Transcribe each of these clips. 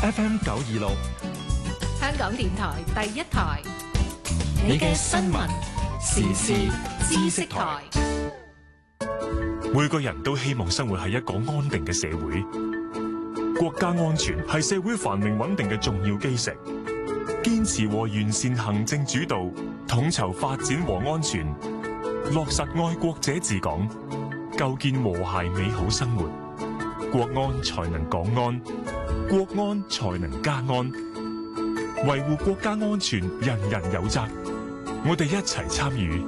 FM 926， 香港電台第一台，你嘅新聞時事知識台。 每個人都希望生活喺一個安定嘅社會，國家安全係社會繁榮穩定嘅重要基石。堅持和完善行政主導，統籌發展和安全，落實愛國者治港，構建和諧美好生活。國安才能港安，國安才能家安。維護國家安全，人人有責。我哋一齊參與。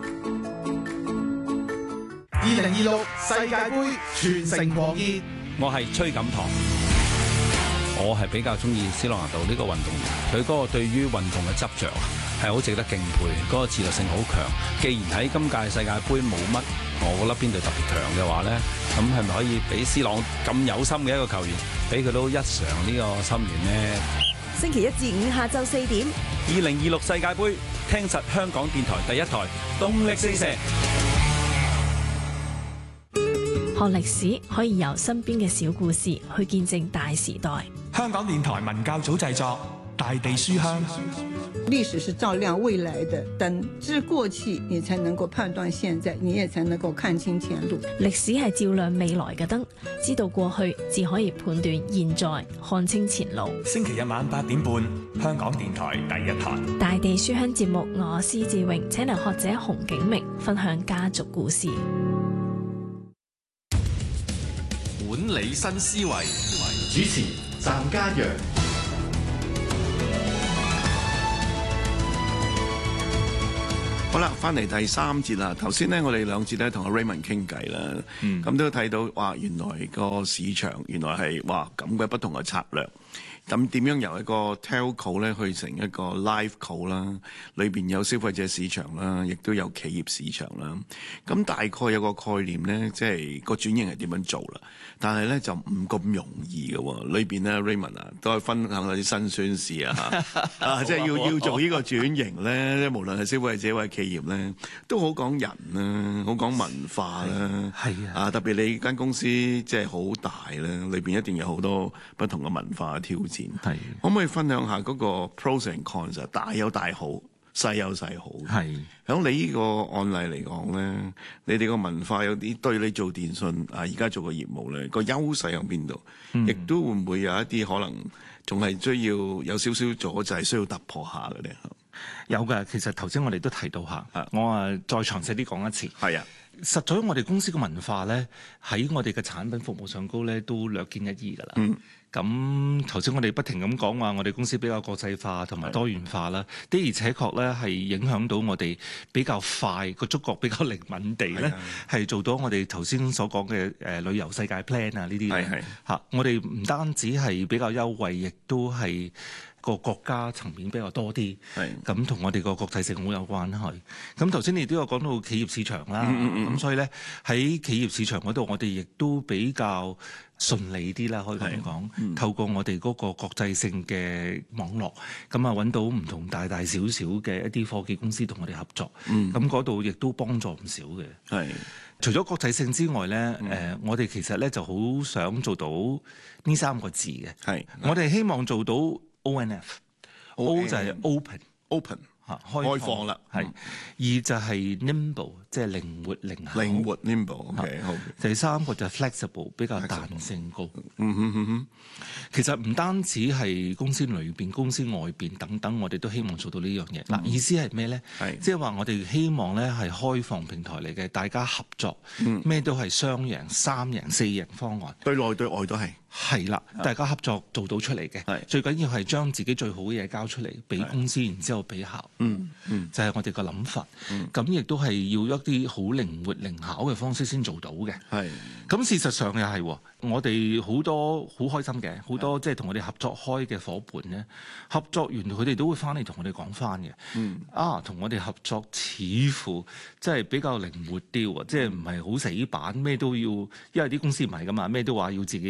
2026世界盃全城狂熱， 我係崔錦棠。我係比較中意斯朗拿度呢個運動員，佢嗰個對於運動嘅執着係好值得敬佩，嗰個自律性好強。既然喺今屆世界盃冇乜，我覺得邊隊特別強嘅話呢，咁係咪可以俾斯朗咁有心嘅一個球員，俾佢都一嘗呢個心願呢？ 星期一至五下晝4點 ，2026世界盃，聽實香港電台第一台，動力四射。 學歷史可以由身邊嘅小故事去見證大時代。 香港電台文教組製作《大地書香》。 歷史是照亮未來的燈，知過去你才能夠判斷現在，你也才能夠看清前路。 歷史係照亮未來嘅燈，知道過去至可以判斷現在，看清前路。 星期日晚8點半，香港電台第一台《 大地書香》節目，我施志榮請嚟學者洪景明分享家族故事。 管理新思維，主持湛家陽。 好啦，翻嚟第3節啦。頭先呢，我哋2節咧同阿 Raymond 傾偈啦，咁都睇到哇，原來個市場原來係哇咁嘅不同嘅策略。咁點樣由一個 telco 咧去成一個 liveco 啦，裏邊有消費者市場啦，亦都有企業市場啦。咁大概有個概念咧，即係個轉型係點樣做啦。但係咧就唔咁容易嘅喎。裏邊咧 Raymond 啊，都係分享下啲辛酸事啊，即係要做呢個轉型咧，即係無論係消費者或者企業咧，都好講人啦，好講文化啦，特別你間公司即係好大咧，裏邊一定有好多不同嘅文化嘅挑戰。係，可唔可以分享下嗰個 pros and cons？ 大有大好，細有細好。係，響你呢個案例嚟講咧，你哋個文化有啲對你做電信而家做個業務咧，個優勢喺邊度？亦都會唔會有一啲可能仲係需要有少少阻滯，需要突破下嘅咧？ 有㗎，其實頭先我哋都提到下，我再詳細啲講一次。 係啊。 實在我哋公司嘅文化咧，喺我哋嘅產品服務上高咧，都略見一二㗎啦。咁頭先我哋不停咁講話，我哋公司比較國際化同埋多元化啦，的而且確咧係影響到我哋比較快個觸覺比較靈敏地咧，係做到我哋頭先所講嘅旅遊世界 plan 啊呢啲嘢嚇。我哋唔單止係比較優惠，亦都係個國家層面比較多啲，咁同我哋個國際性好有關係。咁頭先你都有講到企業市場啦，咁所以咧喺企業市場嗰度，我哋亦都比較順利啲啦，可以咁講。透過我哋嗰個國際性嘅網絡，咁啊揾到唔同大大小小嘅一啲科技公司同我哋合作，咁嗰度亦都幫助唔少嘅。除咗國際性之外咧，我哋其實咧就好想做到呢3個字嘅。我哋希望做到 ONF，O 就係 open 開放啦， 係。2就係 nimble， 即係靈活靈巧。 靈活 nimble，OK， 好。 第3個就係 flexible， 比較彈性高。其實唔單止係公司裏邊、公司外邊等等，我哋都希望做到呢樣嘢。嗱，意思係咩咧？即係話我哋希望咧係開放平台嚟嘅，大家合作，咩都係雙贏、3贏、4贏方案。 對內對外都係。 係啦，大家合作做到出嚟嘅，最緊要係將自己最好嘅嘢交出嚟俾公司，然之後俾客，就係我哋個諗法。咁亦都係要一啲好靈活靈巧嘅方式先做到嘅。咁事實上又係，我哋好多好開心嘅，好多即係同我哋合作開嘅伙伴咧，合作完佢哋都會翻嚟同我哋講翻嘅。同我哋合作似乎即係比較靈活啲喎，即係唔係好死板，咩都要，因為啲公司唔係噶嘛，咩都話要自己做晒。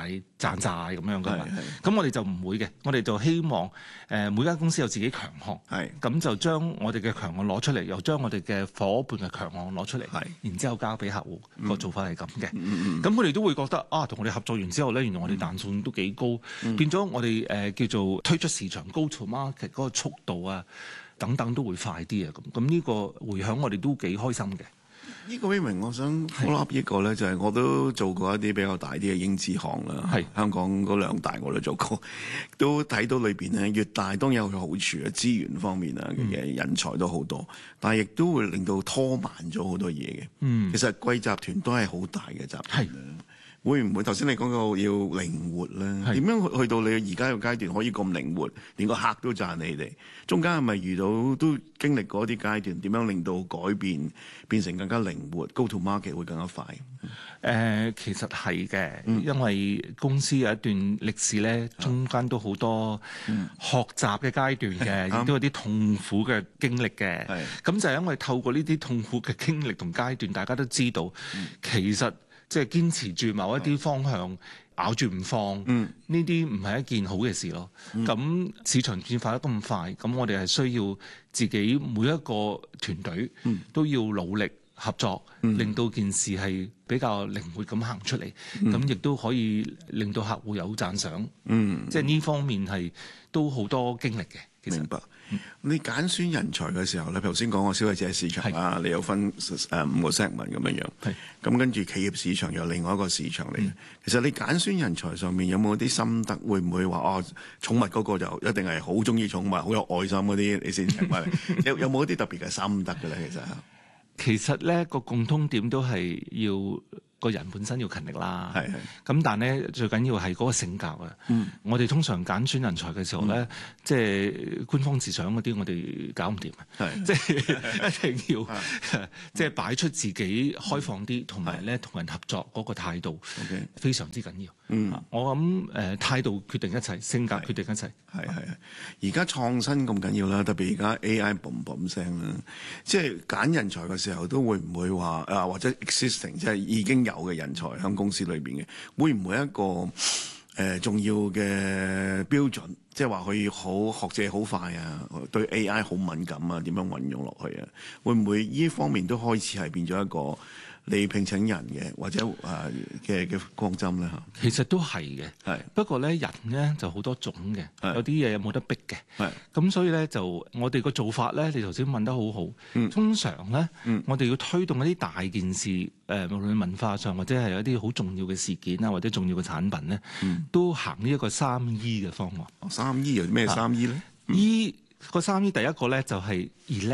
賺債咁樣噶嘛。咁我哋就唔會嘅，我哋就希望每間公司有自己強項，咁就將我哋嘅強項攞出嚟，又將我哋嘅夥伴嘅強項攞出嚟，然之後交俾客戶。個做法係咁嘅。咁佢哋都會覺得同我哋合作完之後咧，原來我哋彈性都幾高，變咗我哋叫做推出市場 go to market 嗰個速度啊等等都會快啲啊。咁呢個回響我哋都幾開心嘅。 呢個 Raymond， 我想 follow up 呢個咧，就係我都做過一啲比較大啲嘅英資行啦，香港嗰兩大我都做過，都睇到裏邊咧越大當然有佢好處啊，資源方面啊嘅人才都好多，但係亦都會令到拖慢咗好多嘢嘅。其實貴集團都係好大嘅集團啦。會唔會頭先你講到要靈活咧？點樣去到你而家個階段可以咁靈活，連個客都讚你哋？中間係咪遇到都經歷過一啲階段？點樣令到改變成更加靈活 ，go to market 會更加快？ 其實係嘅，因為公司有一段歷史咧，中間都好多學習嘅階段嘅，亦都有啲痛苦嘅經歷嘅。咁就係因為透過呢啲痛苦嘅經歷同階段，大家都知道其實。即係堅持住某一啲方向，咬住唔放，呢啲唔係一件好嘅事咯。咁市場變化得咁快，咁我哋係需要自己每一個團隊都要努力合作，令到件事係比較靈活咁行出嚟。咁亦都可以令到客戶有讚賞。即係呢方面係都好多經歷嘅。 明白。你揀選人才嘅時候咧，頭先講個消費者市場啊，你有分5個 segment 咁樣樣，咁跟住企業市場又另外一個市場嚟。其實你揀選人才上面有冇啲心得？會唔會話寵物嗰個就一定係好中意寵物、好有愛心嗰啲你先請翻嚟？有冇一啲特別嘅心得嘅咧？ 其實咧個共通點都係要個人本身要勤力啦，咁但係咧最緊要係嗰個性格啊。我哋通常揀選人才嘅時候咧，即係官方自想嗰啲，我哋搞唔掂啊。即係一定要即係擺出自己開放啲，同埋咧同人合作嗰個態度非常之緊要。我諗態度決定一切，性格決定一切。 而家創新咁緊要啦，特別而家 AI boom boom 聲啦，即係揀人才嘅時候都會唔會話或者 existing 即係已經有嘅人才喺公司裏邊嘅，會唔會一個重要嘅標準？即係話佢好學者好快啊，對 AI 好敏感啊，點樣運用落去啊？會唔會呢方面都開始係變咗一個你聘請人嘅或者嘅方針咧？嚇， 其實都係嘅，不過咧人咧就好多種嘅，有啲嘢冇得逼嘅，咁所以咧就我哋個做法咧，你頭先問得好好。通常咧，我哋要推動一啲大件事，無論文化上或者係有一啲好重要嘅事件啊，或者重要嘅產品咧，都行呢一個3E 嘅方案。 3E 有咩3E 咧 ？E 個3E 第一個咧就係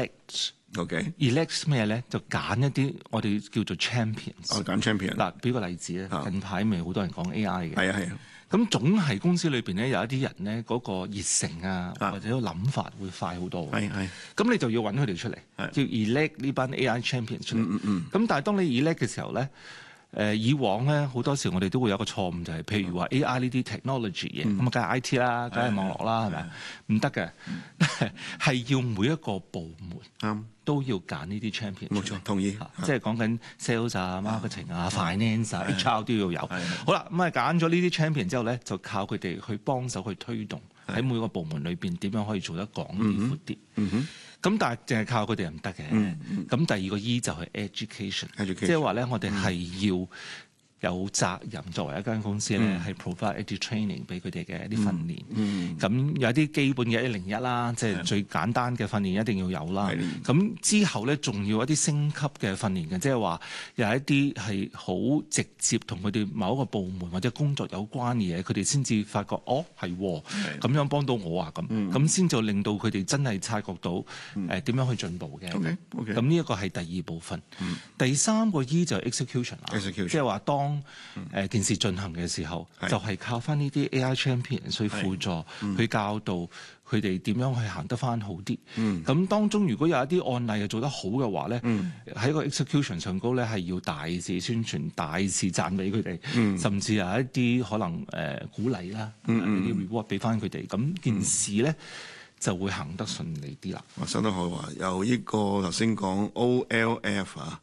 elect。elect 咩咧？就揀一啲我哋叫做 champions。 揀 champion。 嗱，俾個例子咧，近排咪好多人講 AI 嘅。係啊。咁總係公司裏邊咧有一啲人咧嗰個熱誠啊，或者個諗法會快好多。咁你就要揾佢哋出嚟，叫 elect 呢班 AI champions 出嚟。咁但係當你 elect 嘅時候咧，以往咧好多時我哋都會有一個錯誤，就係譬如話 AI 呢啲 technology 嘅，咁啊梗係 IT 啦，梗係網絡啦，係咪？唔得嘅，係要每一個部門都要揀呢啲 champion。 冇錯，同意。 即係講緊 sales 啊、marketing 啊、finance 啊、HR 都要有。好啦，咁啊揀咗呢啲 champion 之後咧，就靠佢哋去幫手去推動喺每個部門裏邊點樣可以做得廣啲、闊啲。咁但係淨係靠佢哋唔得嘅。咁第二個 E 就係 education， 即係話咧，我哋係要有責任作為一間公司咧，係 provide 一啲 training 俾佢哋嘅一啲訓練。咁有一啲基本嘅101啦，即係最簡單嘅訓練一定要有啦。咁之後咧，仲要一啲升級嘅訓練嘅，即係話有一啲係好直接同佢哋某一個部門或者工作有關嘅嘢，佢哋先至發覺係咁樣幫到我啊，咁先就令到佢哋真係察覺到點樣去進步嘅。咁呢一個係第二部分。第三個 E 就係 execution 啦，即係話當件事進行嘅時候，就係靠翻呢啲 AI champion 去輔助、去教導佢哋點樣去行得翻好啲。咁當中如果有一啲案例係做得好嘅話咧，喺個 execution 上高咧係要大肆宣傳、大肆讚美佢哋，甚至有一啲可能鼓勵啦，啲 reward 俾翻佢哋。咁件事咧就會行得順利啲啦。 我想得好話，由呢個頭先講 OLF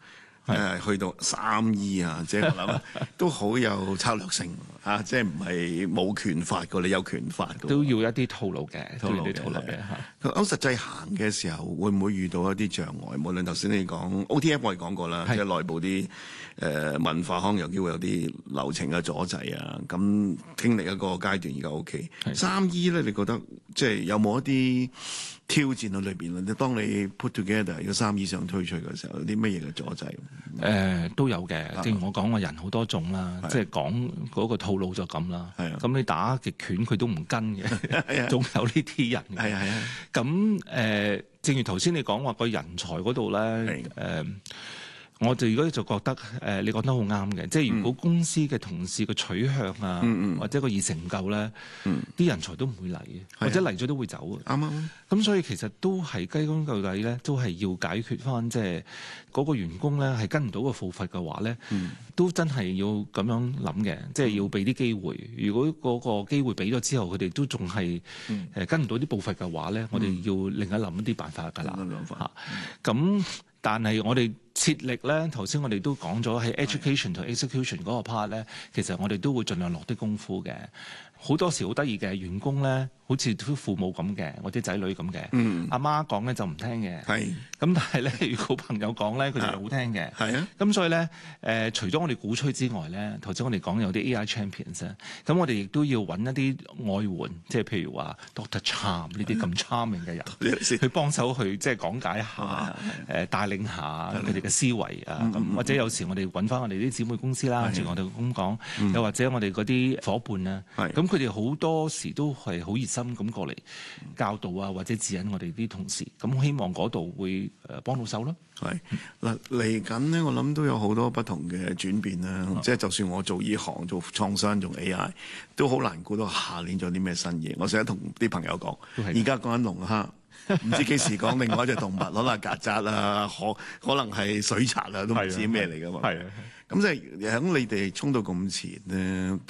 去到3E 啊，即係我諗都好有策略性嚇，即係唔係冇權法㗎，你有權法㗎， 都要一啲套路嘅，都要啲套路嘅嚇。 咁實際行嘅時候，會唔會遇到一啲障礙？無論頭先你講 OTF，我哋講過啦，即係內部啲文化可能有機會有啲流程嘅阻滯啊。咁經歷一個階段而家 OK。3E 咧，你覺得即係有冇一啲挑戰喺裏邊咧？當你 put together 個3E想推出嘅時候，有啲乜嘢嘅阻滯？ 都有嘅。正如我講，個人好多種啦，即係講嗰個套路就咁啦。咁你打極拳佢都唔跟嘅，總有呢啲人嘅。 係啊。 咁正如頭先你講話個人才嗰度咧，我就如果就覺得你講得好啱嘅，即係如果公司嘅同事嘅取向啊，或者個熱誠唔夠咧，啲人才都唔會嚟嘅，或者嚟咗都會走嘅。 啱。 咁所以其實都係歸根究底咧，都係要解決翻即係嗰個員工咧係跟唔到個步伐嘅話咧，都真係要咁樣諗嘅，即係要俾啲機會。如果嗰個機會俾咗之後，佢哋都仲係跟唔到啲步伐嘅話咧，我哋要另一諗一啲辦法㗎啦。嚇咁。但係我哋設力咧，頭先我哋都講咗喺 education 同 execution 嗰個 part 咧，其實我哋都會盡量落啲功夫嘅。好多時好得意嘅員工咧，好似啲父母咁嘅，或者仔女咁嘅。阿媽講咧就唔聽嘅。咁但係咧，如果朋友講咧，佢哋就好聽嘅。咁所以咧，除咗我哋鼓吹之外咧，頭先我哋講有啲 AI champions 咧，咁我哋亦都要揾一啲外援，即係譬如話 Dr. Charm 呢啲咁 charming 嘅人，去幫手去即係講解下，帶領下佢哋嘅思維啊。咁或者有時我哋揾翻我哋啲姊妹公司啦，正如我哋咁講，又或者我哋嗰啲伙伴啊，咁佢哋好多時都係好熱心咁過嚟教導啊，或者指引我哋啲同事。咁希望嗰度會幫到手咯。 係嗱，嚟緊咧，我諗都有好多不同嘅轉變啦。即係就算我做呢行做創新做 AI，都好難估到下年仲有啲咩新嘢。我成日同啲朋友講，而家講緊龍蝦。唔知幾時講另外一隻動物，可能曱甴啊，可能係水賊啊，都唔知咩嚟噶嘛。咁即係喺你哋衝到咁前咧，